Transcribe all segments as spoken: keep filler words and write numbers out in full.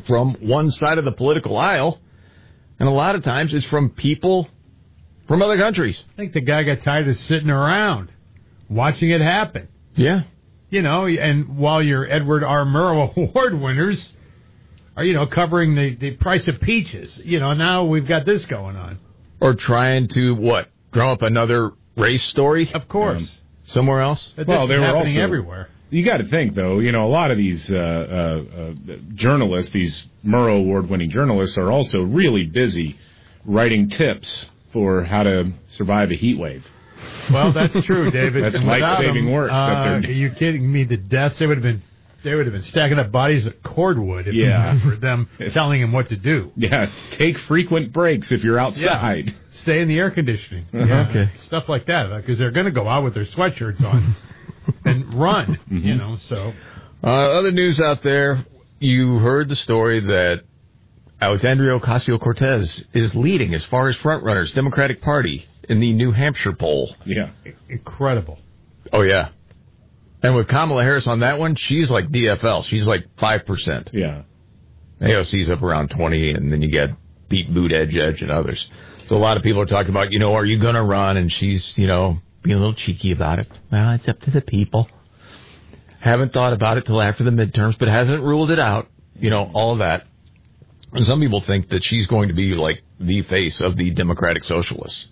from one side of the political aisle, and a lot of times it's from people from other countries. I think the guy got tired of sitting around watching it happen. Yeah. You know, and while your Edward R. Murrow Award winners are, you know, covering the, the price of peaches, you know, now we've got this going on. Or trying to, what, drum up another race story? Of course. Um, Somewhere else? But well, they're happening also, everywhere. You got to think, though, you know, a lot of these uh, uh, uh, journalists, these Murrow Award-winning journalists, are also really busy writing tips for how to survive a heat wave. Well, that's true, David. That's life-saving work. Uh, that are you kidding me? The deaths, they would have been they would have been stacking up bodies of cordwood if yeah. it wasn't for them telling him what to do. Yeah, take frequent breaks if you're outside. Yeah. Stay in the air conditioning. Uh-huh. Yeah. Okay. Stuff like that, because they're going to go out with their sweatshirts on and run, mm-hmm. you know, so. Uh, other news out there, you heard the story that Alexandria Ocasio-Cortez is leading as far as frontrunners, Democratic Party, in the New Hampshire poll. Yeah. Incredible. Oh, yeah. And with Kamala Harris on that one, she's like D F L. She's like five percent. Yeah. A O C's up around twenty, and then you get Pete Buttigieg and others. So a lot of people are talking about, you know, are you going to run? And she's, you know, being a little cheeky about it. Well, it's up to the people. Haven't thought about it till after the midterms, but hasn't ruled it out. You know, all of that. And some people think that she's going to be like the face of the Democratic Socialists.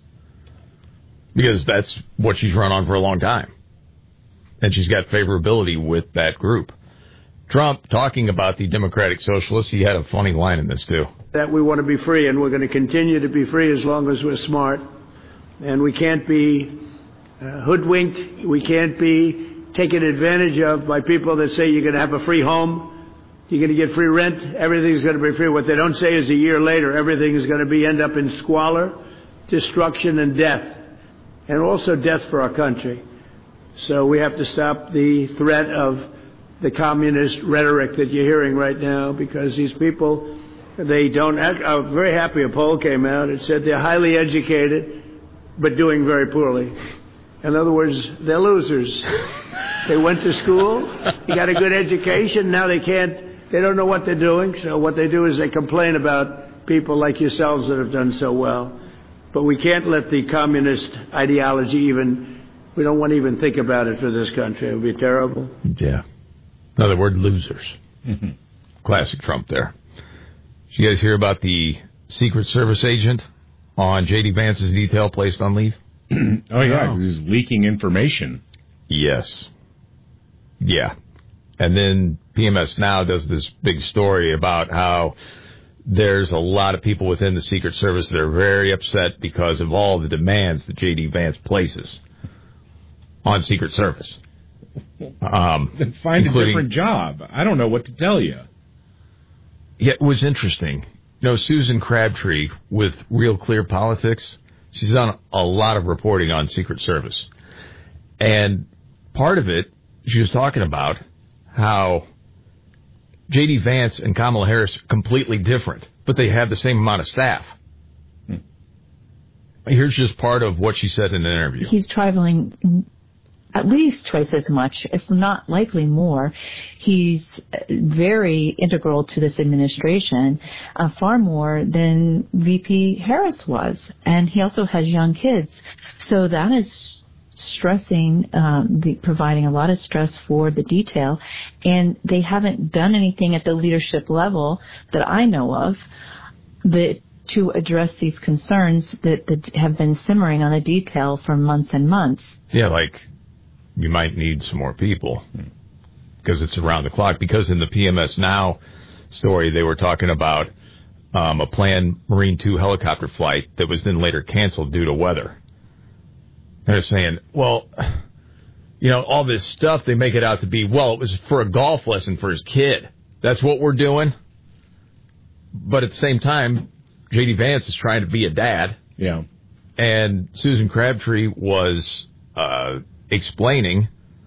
Because that's what she's run on for a long time. And she's got favorability with that group. Trump, talking about the Democratic Socialists, he had a funny line in this, too. That we want to be free, and we're going to continue to be free as long as we're smart. And we can't be uh, hoodwinked. We can't be taken advantage of by people that say you're going to have a free home, you're going to get free rent, everything's going to be free. What they don't say is a year later, everything is going to be end up in squalor, destruction, and death. And also death for our country. So we have to stop the threat of the communist rhetoric that you're hearing right now, because these people, they don't act. I'm very happy a poll came out. It said they're highly educated, but doing very poorly. In other words, they're losers. They went to school, they got a good education, now they can't, they don't know what they're doing. So what they do is they complain about people like yourselves that have done so well. But we can't let the communist ideology even, we don't want to even think about it for this country. It would be terrible. Yeah. In other words, losers. Mm-hmm. Classic Trump there. Did you guys hear about the Secret Service agent on J D Vance's detail placed on leave? Oh, yeah, because he's leaking information. Yes. Yeah. And then P M S Now does this big story about how there's a lot of people within the Secret Service that are very upset because of all the demands that J D Vance places on Secret Service. Um, then find a different job. I don't know what to tell you. Yeah, it was interesting. You know, Susan Crabtree with Real Clear Politics, she's done a lot of reporting on Secret Service. And part of it, she was talking about how J D Vance and Kamala Harris are completely different, but they have the same amount of staff. Hmm. Here's just part of what she said in an interview. He's traveling at least twice as much, if not likely more. He's very integral to this administration, uh, far more than V P Harris was. And he also has young kids. So that is stressing, um, the, providing a lot of stress for the detail. And they haven't done anything at the leadership level that I know of that to address these concerns that, that have been simmering on the detail for months and months. Yeah, like you might need some more people because it's around the clock. Because in the P M S Now story, they were talking about um, a planned Marine two helicopter flight that was then later canceled due to weather. They're saying, well, you know, all this stuff, they make it out to be, well, it was for a golf lesson for his kid. That's what we're doing. But at the same time, J D Vance is trying to be a dad. Yeah. And Susan Crabtree was uh, explaining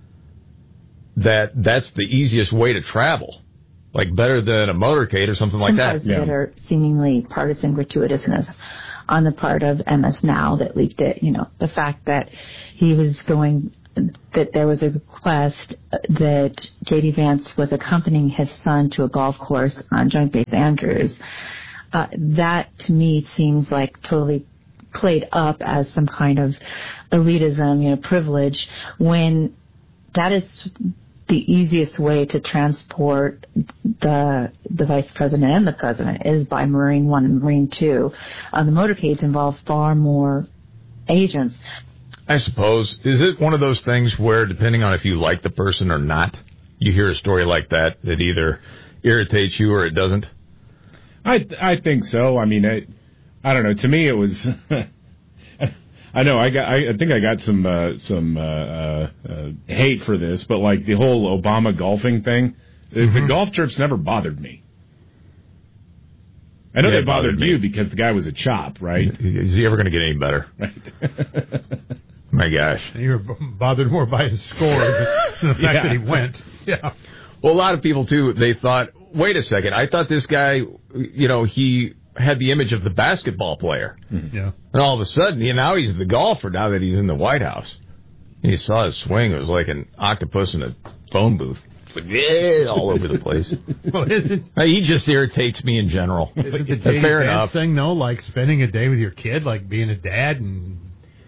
that that's the easiest way to travel. Like better than a motorcade or something like that. Some parts that are seemingly partisan gratuitousness on the part of M S Now that leaked it. You know, the fact that he was going that there was a request that J D. Vance was accompanying his son to a golf course on Joint Base Andrews. Uh, that to me seems like totally played up as some kind of elitism, you know, privilege, when that is the easiest way to transport the the vice president and the president is by Marine One and Marine Two. Uh, the motorcades involve far more agents. I suppose. Is it one of those things where, depending on if you like the person or not, you hear a story like that that either irritates you or it doesn't? I I think so. I mean, I I don't know. To me, it was. I know. I got. I, I think I got some uh, some uh, uh, uh, hate for this, but like the whole Obama golfing thing, mm-hmm. the golf trips never bothered me. I know yeah, they bothered, bothered you because the guy was a chop, right? Is he ever going to get any better? Right. My gosh. You were bothered more by his score than the fact yeah. that he went. Yeah. Well, a lot of people, too, they thought, wait a second, I thought this guy, you know, he had the image of the basketball player. Mm-hmm. Yeah. And all of a sudden, you know, now he's the golfer now that he's in the White House. And you saw his swing. It was like an octopus in a phone booth. All over the place. Well, isn't he just irritates me in general? Isn't the J D. Fair Vance enough. thing, though, like spending a day with your kid, like being a dad, and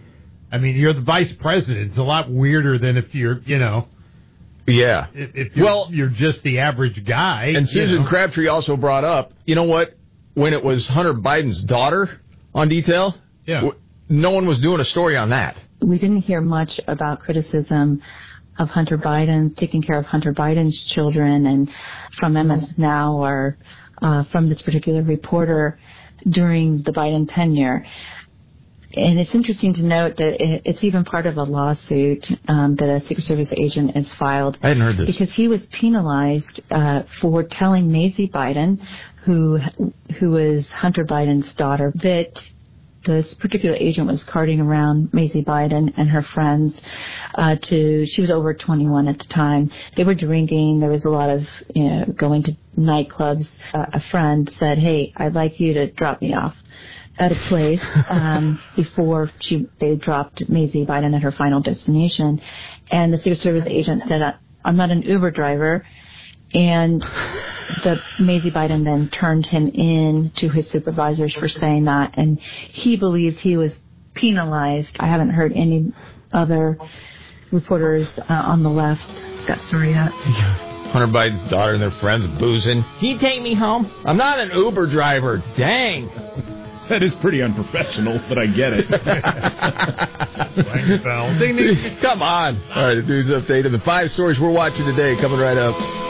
I mean, you're the vice president. It's a lot weirder than if you're, you know, yeah. If, if you're, well, you're just the average guy. And Susan you know. Crabtree also brought up, you know what? When it was Hunter Biden's daughter on detail, yeah, w- no one was doing a story on that. We didn't hear much about criticism of Hunter Biden's, taking care of Hunter Biden's children, and from M S Now or uh, from this particular reporter during the Biden tenure. And it's interesting to note that it's even part of a lawsuit um, that a Secret Service agent has filed. I hadn't heard this. Because he was penalized uh, for telling Maisie Biden, who who is Hunter Biden's daughter, that this particular agent was carting around Maisie Biden and her friends uh, to, she was over twenty-one at the time. They were drinking. There was a lot of, you know, going to nightclubs. Uh, a friend said, hey, I'd like you to drop me off at a place um, before she they dropped Maisie Biden at her final destination. And the Secret Service agent said, I'm not an Uber driver. And the Maisie Biden then turned him in to his supervisors for saying that, and he believes he was penalized. I haven't heard any other reporters uh, on the left that story yet. Hunter Biden's daughter and their friends boozing. Can you take me home? I'm not an Uber driver. Dang. That is pretty unprofessional, but I get it. Come on. All right, the news update and the five stories we're watching today coming right up.